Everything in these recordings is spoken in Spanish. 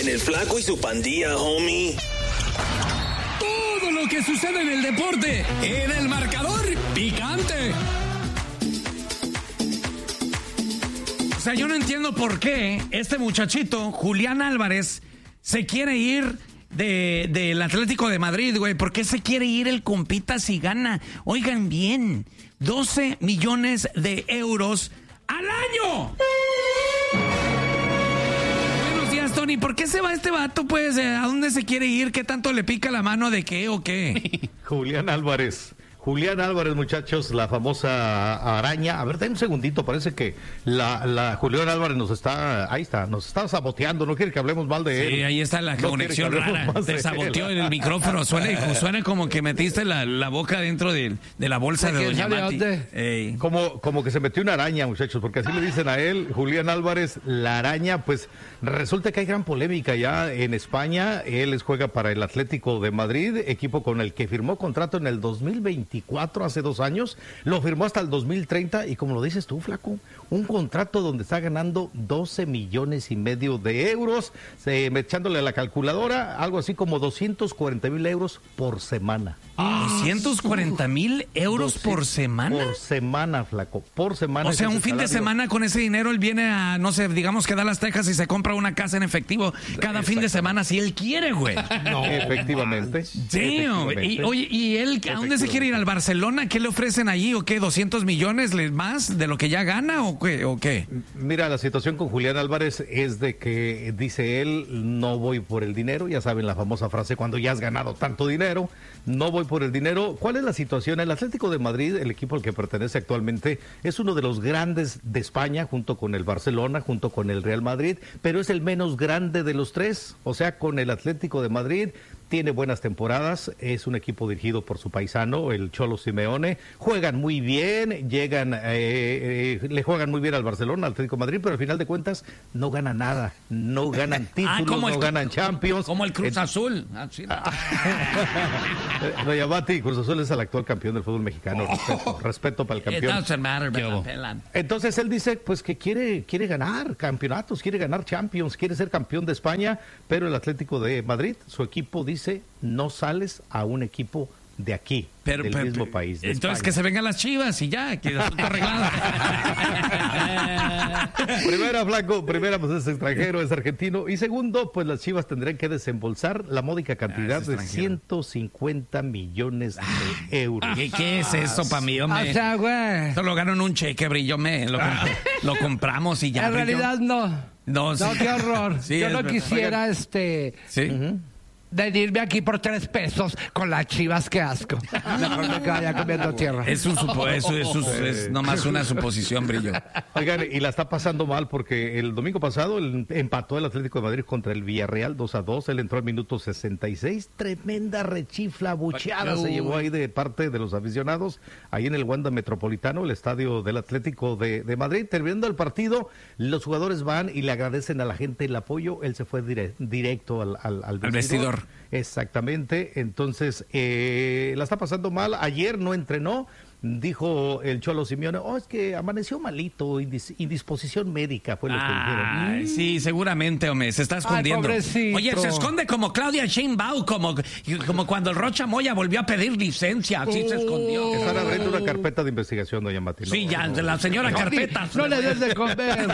En el Flaco y su pandilla, homie. Todo lo que sucede en el deporte, en el marcador picante. O sea, yo no entiendo por qué este muchachito, Julián Álvarez, se quiere ir del Atlético de Madrid, güey. ¿Por qué se quiere ir el compita si gana? Oigan bien, 12 millones de euros al año. Buenos días, Tony. ¿Por qué se va este vato, pues? ¿A dónde se quiere ir? ¿Qué tanto le pica la mano de qué o qué? Julián Álvarez, muchachos, la famosa araña. A ver, ten un segundito, parece que la Julián Álvarez nos está saboteando, no quiere que hablemos mal de él. Sí, ahí está la conexión rara, te saboteó en el micrófono, suena como que metiste la boca dentro de la bolsa de Doña Mati. Como que se metió una araña, muchachos, porque así le dicen a él, Julián Álvarez, la araña. Pues resulta que hay gran polémica ya en España. Él juega para el Atlético de Madrid, equipo con el que firmó contrato en el 2024, hace 2 años, lo firmó hasta el 2030 y como lo dices tú, Flaco, un contrato donde está ganando 12 millones y medio de euros, echándole a la calculadora, algo así como 240,000 euros por semana. 240,000 euros por semana. Por semana, Flaco, por semana. O sea, un fin de semana con ese dinero él viene a, no sé, digamos que da Las Tejas y se compra una casa en efectivo cada fin de semana si él quiere, güey. No, efectivamente. Y, oye, ¿y él a dónde se quiere ir? ¿Al Barcelona? ¿Qué le ofrecen allí? ¿O qué? ¿200 millones más de lo que ya gana o qué? Mira, la situación con Julián Álvarez es de que, dice él, no voy por el dinero. Ya saben la famosa frase, cuando ya has ganado tanto dinero, no voy por el dinero. ¿Cuál es la situación? El Atlético de Madrid, el equipo al que pertenece actualmente, es uno de los grandes de España, junto con el Barcelona, junto con el Real Madrid, pero es el menos grande de los tres. O sea, con el Atlético de Madrid tiene buenas temporadas, es un equipo dirigido por su paisano, el Cholo Simeone, juegan muy bien, le juegan muy bien al Barcelona, al Atlético de Madrid, pero al final de cuentas no ganan nada, no ganan títulos, no ganan Champions. Como el Cruz Azul. Doña Mati, Cruz Azul es el actual campeón del fútbol mexicano, respeto para el campeón. Entonces él dice pues que quiere ganar campeonatos, quiere ganar Champions, quiere ser campeón de España, pero el Atlético de Madrid, su equipo dice, no sales a un equipo de aquí, del mismo país. De entonces España. Que se vengan las Chivas y ya, que está arreglado. Flaco, pues es extranjero, es argentino. Y segundo, pues las Chivas tendrán que desembolsar la módica cantidad de 150 millones de euros. ¿Qué es eso para mí, hombre? O sea, güey. Esto lo gano en un cheque, brillo, lo compramos y ya. En realidad no. No, sí. Qué horror. Sí, yo no quisiera, Sí. venirme aquí por 3 pesos con las Chivas, qué asco. Mejor me vaya comiendo tierra. Es nomás una suposición, brillo. Oigan, y la está pasando mal porque el domingo pasado empató el Atlético de Madrid contra el Villarreal 2-2. Él entró al minuto 66. Tremenda rechifla, bucheada se llevó ahí de parte de los aficionados, ahí en el Wanda Metropolitano, el estadio del Atlético de Madrid. Terminando el partido, los jugadores van y le agradecen a la gente el apoyo. Él se fue directo al vestidor. Exactamente, entonces la está pasando mal. Ayer no entrenó, dijo el Cholo Simeone, es que amaneció malito, indisposición médica, fue lo que dijeron. Sí, seguramente, hombre, se está escondiendo. Oye, se esconde como Claudia Sheinbaum, como cuando el Rocha Moya volvió a pedir licencia, así se escondió. Están abriendo una carpeta de investigación, doña Mati. Sí, la señora carpeta. No le des de comer.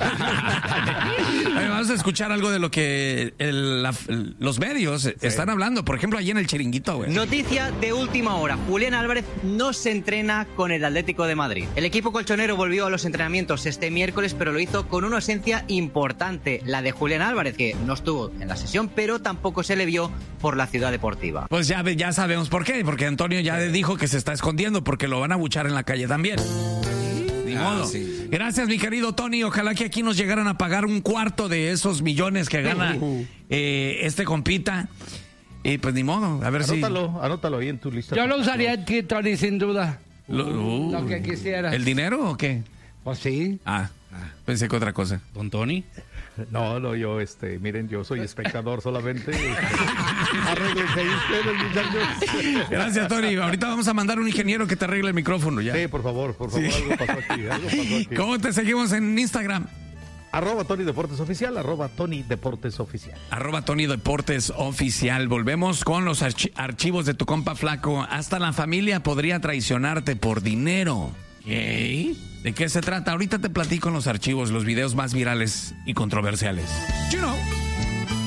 Vamos a escuchar algo de lo que los medios están hablando. Por ejemplo, allí en el Chiringuito, güey. Noticia de última hora. Julián Álvarez no se entrena con el Atlético de Madrid. El equipo colchonero volvió a los entrenamientos este miércoles, pero lo hizo con una ausencia importante, la de Julián Álvarez, que no estuvo en la sesión, pero tampoco se le vio por la ciudad deportiva. Pues ya sabemos por qué, porque Antonio ya dijo que se está escondiendo, porque lo van a buchar en la calle también. Ni modo. Sí. Gracias, mi querido Tony. Ojalá que aquí nos llegaran a pagar 1/4 de esos millones que gana este compita. Y pues ni modo, a ver Anótalo ahí en tu lista. Yo lo usaría en ti, Tony, sin duda. Lo que quisiera. ¿El dinero o qué? Pues sí. Pensé que otra cosa. ¿Don Tony? No, yo, miren, yo soy espectador solamente. Arréglense ustedes, muchachos. Gracias, Tony. Ahorita vamos a mandar un ingeniero que te arregle el micrófono ya. Sí, por favor, sí. algo pasó aquí. ¿Cómo te seguimos en Instagram? Arroba Tony Deportes Oficial, arroba Tony Deportes Oficial. Arroba Tony Deportes Oficial. Volvemos con los archivos de tu compa Flaco. Hasta la familia podría traicionarte por dinero. ¿Qué? ¿De qué se trata? Ahorita te platico en los archivos, los videos más virales y controversiales. You know.